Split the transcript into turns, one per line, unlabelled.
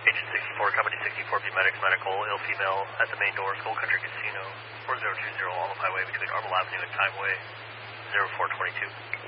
Agent 64, Company 64, B Medics Medical, ill female at the main door, Skull Country Casino, 4020 Alma Highway between Armel Avenue and Timeway, 0422.